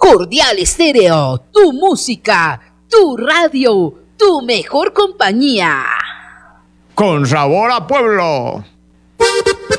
Por Dial Estéreo, tu música, tu radio, tu mejor compañía. Con sabor a pueblo.